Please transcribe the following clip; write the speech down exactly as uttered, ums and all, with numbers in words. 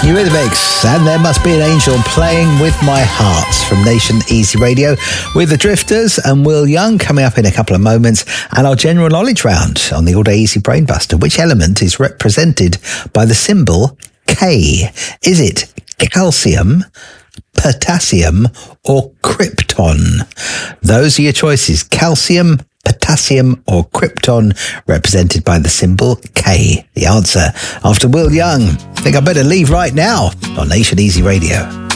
Eurythmics, and There Must Be an Angel, Playing With My Heart from Nation Easy Radio with the Drifters and Will Young coming up in a couple of moments, and our general knowledge round on the All Day Easy Brainbuster. Which element is represented by the symbol K? Is it calcium, potassium or krypton? Those are your choices: calcium, potassium or krypton, represented by the symbol K. The answer after Will Young. I think I better leave right now on Nation Easy Radio.